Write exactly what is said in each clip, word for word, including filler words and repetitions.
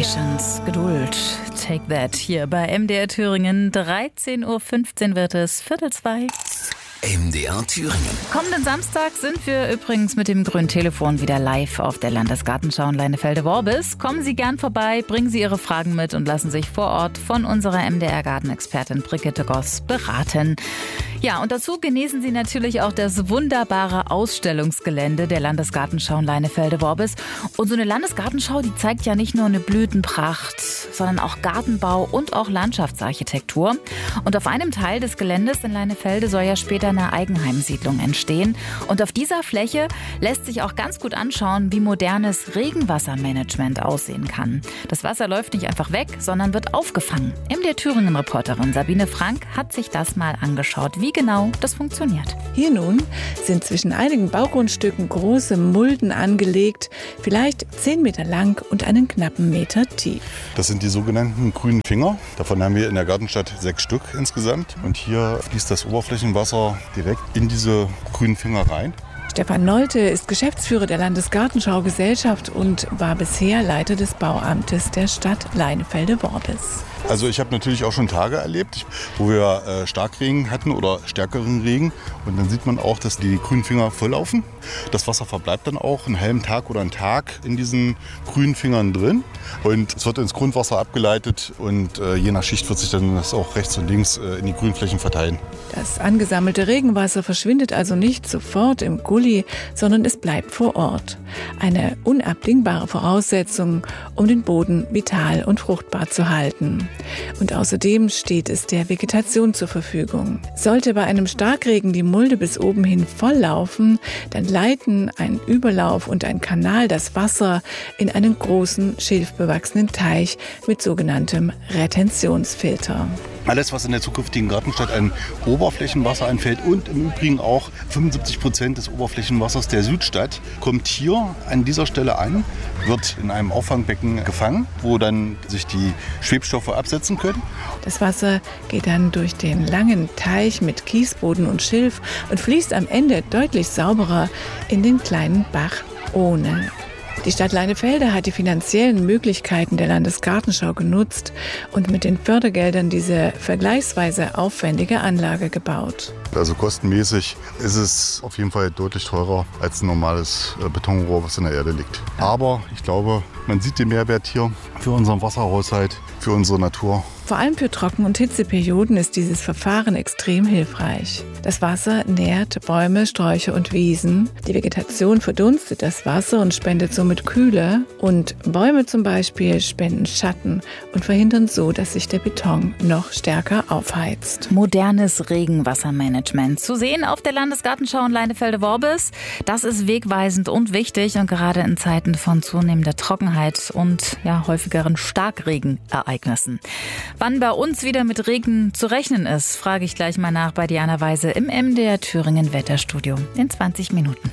Patience, Geduld, take that. Hier bei M D R Thüringen, dreizehn Uhr fünfzehn wird es, Viertel zwei. M D R Thüringen. Kommenden Samstag sind wir übrigens mit dem grünen Telefon wieder live auf der Landesgartenschau in Leinefelde-Worbis. Kommen Sie gern vorbei, bringen Sie Ihre Fragen mit und lassen sich vor Ort von unserer M D R-Gartenexpertin Brigitte Goss beraten. Ja, und dazu genießen Sie natürlich auch das wunderbare Ausstellungsgelände der Landesgartenschau in Leinefelde-Worbis. Und so eine Landesgartenschau, die zeigt ja nicht nur eine Blütenpracht, sondern auch Gartenbau und auch Landschaftsarchitektur. Und auf einem Teil des Geländes in Leinefelde soll ja später eine Eigenheimsiedlung entstehen. Und auf dieser Fläche lässt sich auch ganz gut anschauen, wie modernes Regenwassermanagement aussehen kann. Das Wasser läuft nicht einfach weg, sondern wird aufgefangen. M D R Thüringen-Reporterin Sabine Frank hat sich das mal angeschaut, wie genau das funktioniert. Hier nun sind zwischen einigen Baugrundstücken große Mulden angelegt, vielleicht zehn Meter lang und einen knappen Meter tief. Das sind die sogenannten grünen Finger. Davon haben wir in der Gartenstadt sechs Stück insgesamt. Und hier fließt das Oberflächenwasser direkt in diese grünen Finger rein. Stefan Nolte ist Geschäftsführer der Landesgartenschau-Gesellschaft und war bisher Leiter des Bauamtes der Stadt Leinefelde-Worbis. Also ich habe natürlich auch schon Tage erlebt, wo wir äh, Starkregen hatten oder stärkeren Regen. Und dann sieht man auch, dass die grünen Finger volllaufen. Das Wasser verbleibt dann auch einen halben Tag oder einen Tag in diesen grünen Fingern drin. Und es wird ins Grundwasser abgeleitet und äh, je nach Schicht wird sich dann das auch rechts und links äh, in die Grünflächen verteilen. Das angesammelte Regenwasser verschwindet also nicht sofort im Gully, sondern es bleibt vor Ort. Eine unabdingbare Voraussetzung, um den Boden vital und fruchtbar zu halten. Und außerdem steht es der Vegetation zur Verfügung. Sollte bei einem Starkregen die Mulde bis oben hin volllaufen, dann leiten ein Überlauf und ein Kanal das Wasser in einen großen, schilfbewachsenen Teich mit sogenanntem Retentionsfilter. Alles, was in der zukünftigen Gartenstadt an Oberflächenwasser anfällt und im Übrigen auch fünfundsiebzig Prozent des Oberflächenwassers der Südstadt, kommt hier an dieser Stelle an, wird in einem Auffangbecken gefangen, wo dann sich die Schwebstoffe absetzen können. Das Wasser geht dann durch den langen Teich mit Kiesboden und Schilf und fließt am Ende deutlich sauberer in den kleinen Bach ohne. Die Stadt Leinefelde hat die finanziellen Möglichkeiten der Landesgartenschau genutzt und mit den Fördergeldern diese vergleichsweise aufwendige Anlage gebaut. Also kostenmäßig ist es auf jeden Fall deutlich teurer als ein normales Betonrohr, was in der Erde liegt. Aber ich glaube, man sieht den Mehrwert hier für unseren Wasserhaushalt, für unsere Natur. Vor allem für Trocken- und Hitzeperioden ist dieses Verfahren extrem hilfreich. Das Wasser nährt Bäume, Sträucher und Wiesen. Die Vegetation verdunstet das Wasser und spendet somit Kühle. Und Bäume zum Beispiel spenden Schatten und verhindern so, dass sich der Beton noch stärker aufheizt. Modernes Regenwassermanagement. Zu sehen auf der Landesgartenschau in Leinefelde-Worbis. Das ist wegweisend und wichtig und gerade in Zeiten von zunehmender Trockenheit und ja, häufigeren Starkregenereignissen. Wann bei uns wieder mit Regen zu rechnen ist, frage ich gleich mal nach bei Diana Weise im M D R Thüringen Wetterstudio in zwanzig Minuten.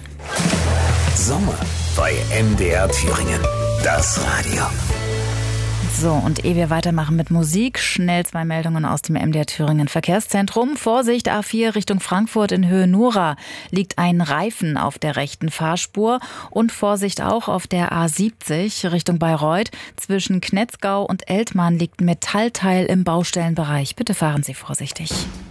Sommer bei M D R Thüringen. Das Radio. So, und ehe wir weitermachen mit Musik, schnell zwei Meldungen aus dem M D R Thüringen Verkehrszentrum. Vorsicht, A vier Richtung Frankfurt in Höhe Nura liegt ein Reifen auf der rechten Fahrspur. Und Vorsicht auch auf der A siebzig Richtung Bayreuth. Zwischen Knetzgau und Eltmann liegt ein Metallteil im Baustellenbereich. Bitte fahren Sie vorsichtig.